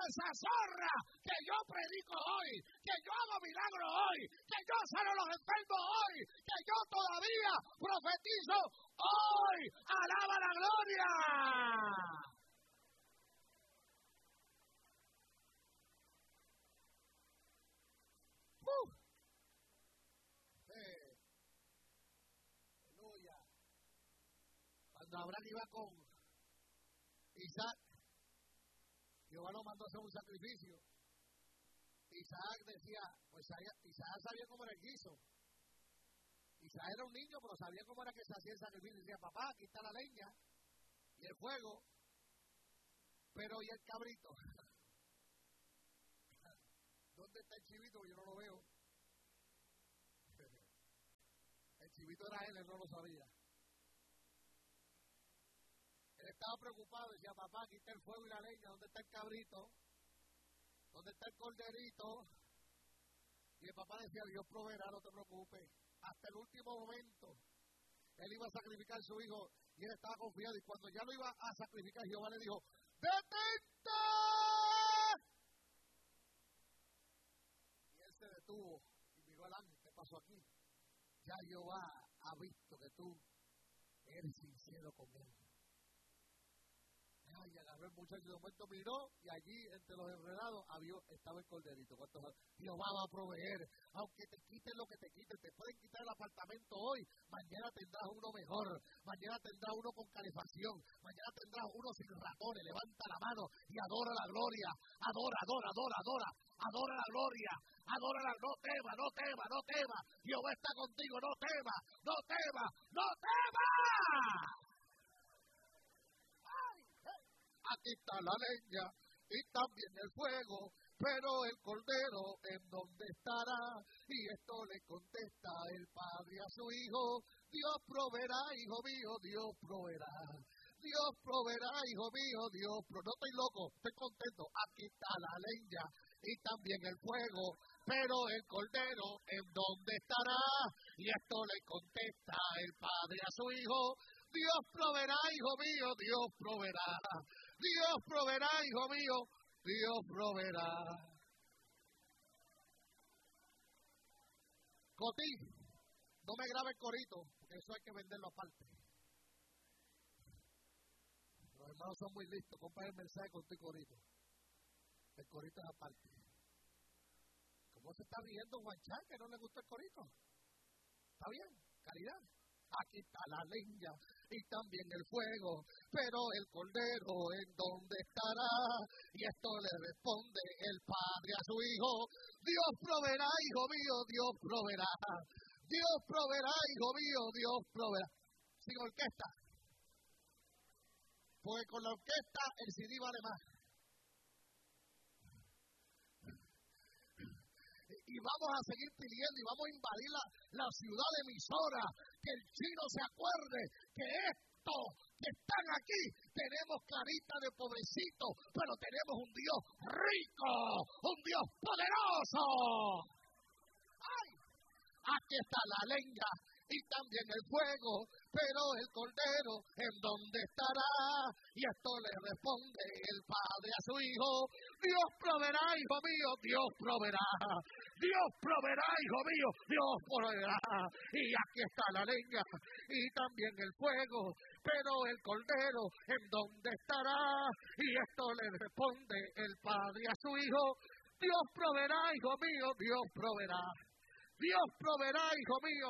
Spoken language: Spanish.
esa zorra que yo predico hoy, que yo hago milagros hoy, que yo sano a los enfermos hoy, que yo todavía profetizo hoy. ¡Alaba la gloria! Aleluya. Cuando Abraham iba con Isaac, Jehová lo mandó a hacer un sacrificio. Isaac decía, pues Isaac sabía cómo era el guiso. Isaac era un niño, pero sabía cómo era que se hacía el sacrificio. Decía, papá, aquí está la leña y el fuego, pero ¿y el cabrito? ¿Dónde está el chivito? Yo no lo veo. El chivito era él no lo sabía. Él estaba preocupado, decía, papá, aquí está el fuego y la leña, ¿dónde está el cabrito? ¿Dónde está el corderito? Y el papá decía, Dios proveerá, no te preocupes. Hasta el último momento, él iba a sacrificar a su hijo y él estaba confiado. Y cuando ya lo iba a sacrificar, Jehová le dijo, ¡detente! Y él se detuvo y miró al ángel, ¿qué pasó aquí? Ya Jehová ha visto que tú eres sincero con él. Ay, agarró el muchacho, de momento miró y allí entre los enredados estaba el corderito. Jehová va a proveer, aunque te quiten lo que te quiten, te pueden quitar el apartamento hoy, mañana tendrás uno mejor, mañana tendrás uno con calefacción, mañana tendrás uno sin ratones. Levanta la mano y adora la gloria, adora la gloria, adórala, no temas, Jehová está contigo, no temas. Aquí está la leña y también el fuego, pero el cordero ¿en dónde estará? Y esto le contesta el padre a su hijo, Dios proveerá, hijo mío, Dios proveerá. Dios proveerá, hijo mío, no estoy loco, estoy contento. Aquí está la leña y también el fuego, pero el cordero ¿en dónde estará? Y esto le contesta el padre a su hijo, Dios proveerá, hijo mío, Dios proveerá. Dios proveerá, hijo mío, Dios proveerá. Cotí, no me grabe el corito, porque eso hay que venderlo aparte. Los hermanos son muy listos, compra el mensaje con tu corito. El corito es aparte. ¿Cómo se está riendo Juan Chan, que no le gusta el corito? ¿Está bien? Calidad. Aquí está la leña y también el fuego, pero el cordero ¿en dónde estará? Y esto le responde el padre a su hijo, Dios proveerá, hijo mío, Dios proveerá. Dios proveerá, hijo mío, Dios proveerá. Sin orquesta, porque con la orquesta el CD vale más. Y vamos a seguir pidiendo y vamos a invadir la ciudad de emisora, que el chino se acuerde que esto que están aquí, tenemos carita de pobrecito, pero tenemos un Dios rico, un Dios poderoso. ¡Ay! Aquí está la leña y también el fuego, pero el cordero ¿en dónde estará? Y esto le responde el padre a su hijo, Dios proveerá, hijo mío, Dios proveerá. Dios proveerá, hijo mío, Dios proveerá. Y aquí está la leña y también el fuego, pero el cordero ¿en dónde estará? Y esto le responde el padre a su hijo, Dios proveerá, hijo mío, Dios proveerá. Dios proveerá, hijo mío,